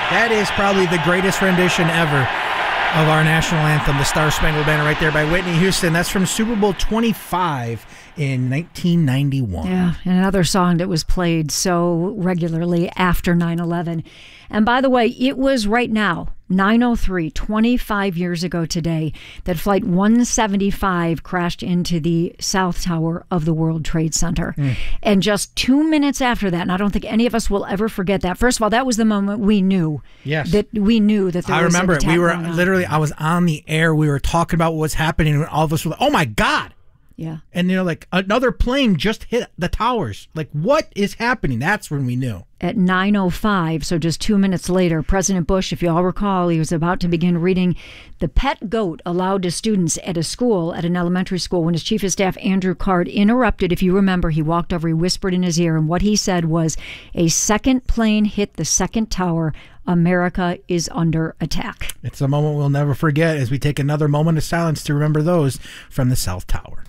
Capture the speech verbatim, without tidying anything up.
That is probably the greatest rendition ever of our national anthem, the Star Spangled Banner, right there by Whitney Houston. That's from Super Bowl twenty-five in nineteen ninety-one. Yeah, and another song that was played so regularly after nine eleven. And by the way, it was right now, nine oh three, twenty-five years ago today, that Flight one seventy-five crashed into the South Tower of the World Trade Center. Mm. And just two minutes after that, and I don't think any of us will ever forget that. First of all, that was the moment we knew. Yes. That we knew that there I was remember an it. attack We were going on. literally, I was on the air. We were talking about what was happening, and all of us were like, oh my God. Yeah. And, you know, like another plane just hit the towers. Like, what is happening? That's when we knew. At nine oh five, so just two minutes later, President Bush, if you all recall, he was about to begin reading The Pet Goat Aloud to students at a school, at an elementary school, when his chief of staff, Andrew Card, interrupted. If you remember, he walked over, he whispered in his ear, and what he said was, a second plane hit the second tower. America is under attack. It's a moment we'll never forget as we take another moment of silence to remember those from the South Tower.